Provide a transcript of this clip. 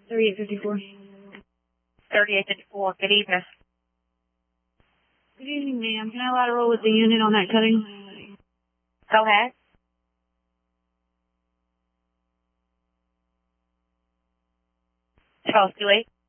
3854. 3854. Good evening. Good evening, ma'am. Can I lateral with the unit on that cutting? Go ahead. Charles, do 8.